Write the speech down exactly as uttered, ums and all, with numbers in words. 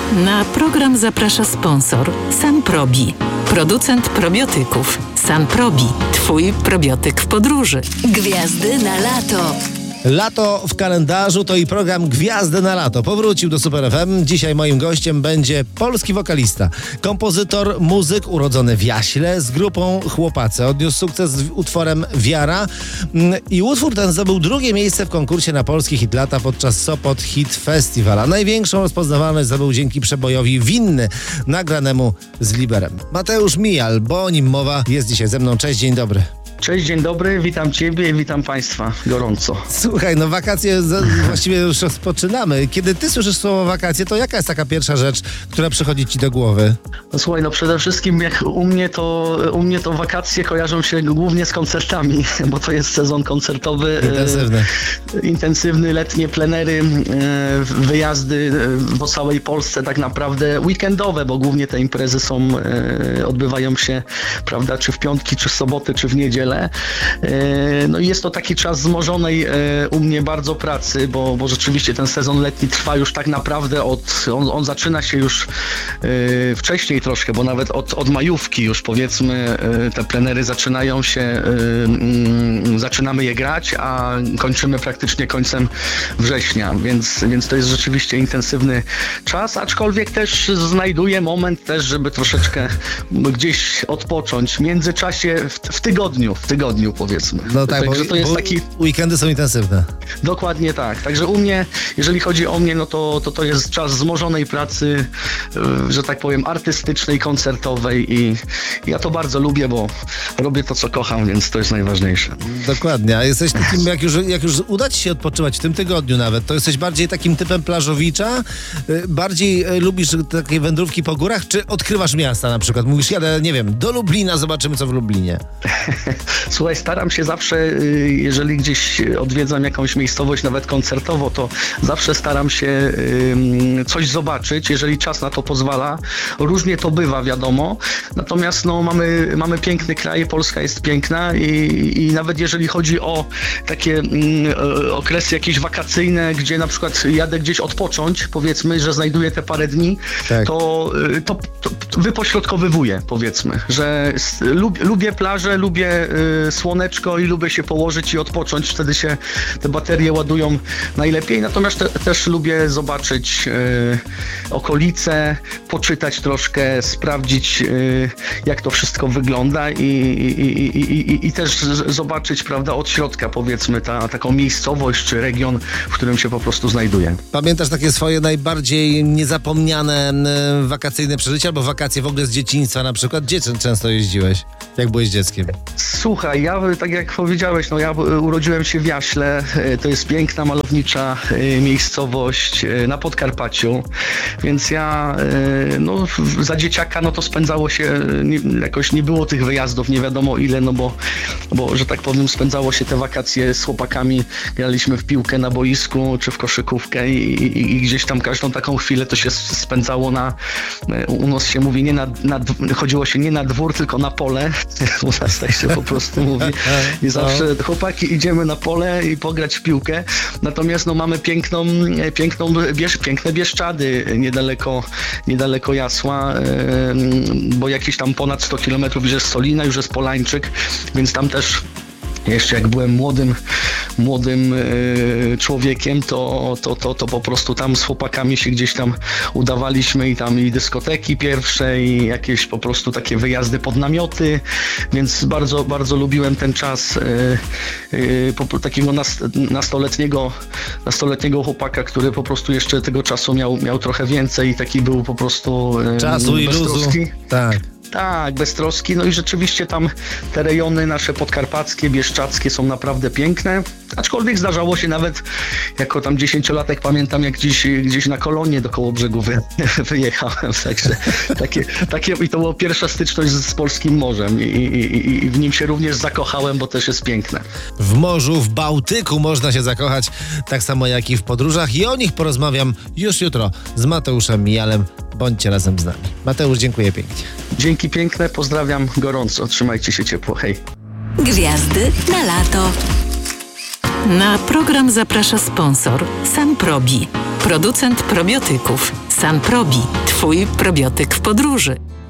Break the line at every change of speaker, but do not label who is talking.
Na program zaprasza sponsor Sanprobi, producent probiotyków. Sanprobi, twój probiotyk w podróży.
Gwiazdy na lato.
Lato w kalendarzu to i program Gwiazdy na lato. Powrócił do Super F M. Dzisiaj moim gościem będzie polski wokalista, kompozytor, muzyk urodzony w Jaśle z grupą Chłopacy. Odniósł sukces z utworem Wiara i utwór ten zdobył drugie miejsce w konkursie na polski hit lata podczas Sopot Hit Festival. A największą rozpoznawalność zdobył dzięki przebojowi Winny, nagranemu z Liberem. Mateusz Mijal, bo o nim mowa, jest dzisiaj ze mną. Cześć, dzień dobry.
Cześć, dzień dobry, witam Ciebie i witam Państwa gorąco.
Słuchaj, no wakacje za, właściwie już rozpoczynamy. Kiedy Ty słyszysz słowo wakacje, to jaka jest taka pierwsza rzecz, która przychodzi Ci do głowy?
No słuchaj, no przede wszystkim jak u mnie to u mnie to wakacje kojarzą się głównie z koncertami, bo to jest sezon koncertowy.
Intensywny.
E, intensywny, letnie plenery, e, wyjazdy po całej Polsce tak naprawdę weekendowe, bo głównie te imprezy są, e, odbywają się, prawda, czy w piątki, czy w soboty, czy w niedzielę. No i jest to taki czas wzmożonej u mnie bardzo pracy, bo, bo rzeczywiście ten sezon letni trwa już tak naprawdę od, on, on zaczyna się już wcześniej troszkę, bo nawet od, od majówki już powiedzmy te plenery zaczynają się, zaczynamy je grać, a kończymy praktycznie końcem września, więc, więc to jest rzeczywiście intensywny czas, aczkolwiek też znajduję moment też, żeby troszeczkę gdzieś odpocząć w międzyczasie, w, w tygodniu, w tygodniu powiedzmy.
No tak,
Także
bo,
to jest
bo
taki...
weekendy są intensywne.
Dokładnie tak. Także u mnie, jeżeli chodzi o mnie, no to to, to jest czas wzmożonej pracy, że tak powiem, artystycznej, koncertowej i ja to bardzo lubię, bo robię to, co kocham, więc to jest najważniejsze.
Dokładnie. A jesteś takim, jak już, jak już uda Ci się odpoczywać w tym tygodniu nawet, to jesteś bardziej takim typem plażowicza? Bardziej lubisz takie wędrówki po górach, czy odkrywasz miasta na przykład? Mówisz, jadę, nie wiem, do Lublina, zobaczymy co w Lublinie.
Słuchaj, staram się zawsze, jeżeli gdzieś odwiedzam jakąś miejscowość, nawet koncertowo, to zawsze staram się coś zobaczyć, jeżeli czas na to pozwala. Różnie to bywa, wiadomo. Natomiast no, mamy, mamy piękny kraj, Polska jest piękna i, i nawet jeżeli chodzi o takie okresy jakieś wakacyjne, gdzie na przykład jadę gdzieś odpocząć, powiedzmy, że znajduję te parę dni, tak. to, to, to, to wypośrodkowywuję, powiedzmy, że lub, lubię plażę, lubię y, słoneczko i lubię się położyć i odpocząć, wtedy się te baterie ładują najlepiej, natomiast te, też lubię zobaczyć y, okolice, poczytać troszkę, sprawdzić y, jak to wszystko wygląda i, i, i, i, i też zobaczyć, prawda, od środka powiedzmy ta, taką miejscowość czy region, w którym się po prostu znajduję.
Pamiętasz takie swoje najbardziej niezapomniane y, wakacyjne przeżycia albo wakacje w ogóle z dzieciństwa na przykład? Gdzie często jeździłeś, jak byłeś dzieckiem?
Słuchaj, ja tak jak powiedziałeś, no ja urodziłem się w Jaśle, to jest piękna, malownicza miejscowość na Podkarpaciu, więc ja no, za dzieciaka no to spędzało się, nie, jakoś nie było tych wyjazdów, nie wiadomo ile, no bo, bo że tak powiem spędzało się te wakacje z chłopakami, graliśmy w piłkę na boisku czy w koszykówkę i, i, i gdzieś tam każdą taką chwilę to się spędzało na, u nas się mówi, nie na, na chodziło się nie na dwór, tylko na pole. U nas tak się po prostu mówi. I zawsze chłopaki idziemy na pole i pograć w piłkę. Natomiast no mamy piękną, piękną Biesz, piękne Bieszczady niedaleko, niedaleko Jasła, bo jakieś tam ponad sto kilometrów już jest Solina, już jest Polańczyk, więc tam też jeszcze jak byłem młodym, młodym y, człowiekiem, to, to, to, to po prostu tam z chłopakami się gdzieś tam udawaliśmy i tam i dyskoteki pierwsze i jakieś po prostu takie wyjazdy pod namioty, więc bardzo, bardzo lubiłem ten czas y, y, po, takiego nas, nastoletniego, nastoletniego chłopaka, który po prostu jeszcze tego czasu miał, miał trochę więcej i taki był po prostu y,
czasu i luzu. Tak.
Tak, bez troski. No i rzeczywiście tam te rejony nasze podkarpackie, bieszczackie są naprawdę piękne. Aczkolwiek zdarzało się nawet, jako tam dziesięciolatek pamiętam, jak gdzieś, gdzieś na kolonie do Kołobrzegu wy, wyjechałem. Także takie, takie, i to była pierwsza styczność z, z polskim morzem I, i, i w nim się również zakochałem, bo też jest piękne.
W morzu, w Bałtyku można się zakochać, tak samo jak i w podróżach i o nich porozmawiam już jutro z Mateuszem Mijalem. Bądźcie razem z nami. Mateusz, dziękuję pięknie.
Dzięki piękne, pozdrawiam gorąco. Trzymajcie się ciepło. Hej.
Gwiazdy na lato.
Na program zaprasza sponsor Sanprobi, Producent probiotyków. Sanprobi. Twój probiotyk w podróży.